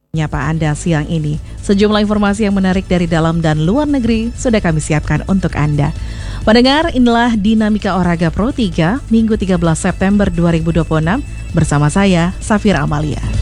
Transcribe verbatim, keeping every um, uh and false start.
Menyapa Anda siang ini. Sejumlah informasi yang menarik dari dalam dan luar negeri sudah kami siapkan untuk Anda. Pendengar, inilah Dinamika Olahraga Pro tiga Minggu tiga belas September dua ribu dua puluh enam bersama saya, Safira Amalia.